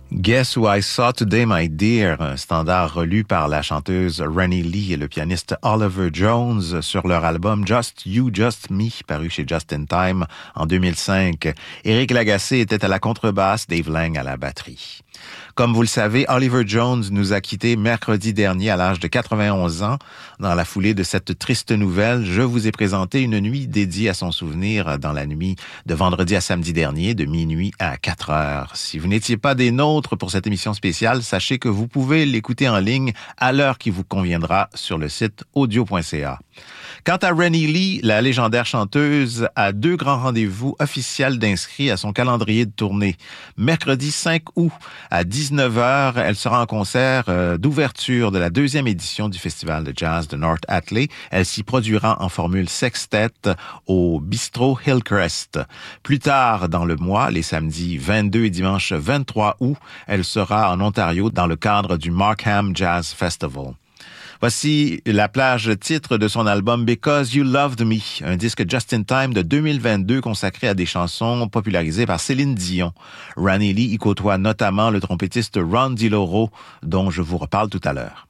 Guess Who I Saw Today, My Dear, un standard relu par la chanteuse Rennie Lee et le pianiste Oliver Jones sur leur album Just You, Just Me, paru chez Just in Time en 2005. Éric Lagacé était à la contrebasse, Dave Lang à la batterie. Comme vous le savez, Oliver Jones nous a quittés mercredi dernier à l'âge de 91 ans. Dans la foulée de cette triste nouvelle, je vous ai présenté une nuit dédiée à son souvenir dans la nuit de vendredi à samedi dernier, de minuit à 4 heures. Si vous n'étiez pas des nôtres pour cette émission spéciale, sachez que vous pouvez l'écouter en ligne à l'heure qui vous conviendra sur le site audio.ca. Quant à Rennie Lee, la légendaire chanteuse a 2 grands rendez-vous officiels d'inscrits à son calendrier de tournée. Mercredi 5 août à 19h, elle sera en concert d'ouverture de la 2e édition du Festival de Jazz de North Atlee. Elle s'y produira en formule sextet au Bistrot Hillcrest. Plus tard dans le mois, les samedis 22 et dimanche 23 août, elle sera en Ontario dans le cadre du Markham Jazz Festival. Voici la plage titre de son album Because You Loved Me, un disque Just in Time de 2022 consacré à des chansons popularisées par Céline Dion. Rennie Lee y côtoie notamment le trompettiste Ron DiLoro, dont je vous reparle tout à l'heure.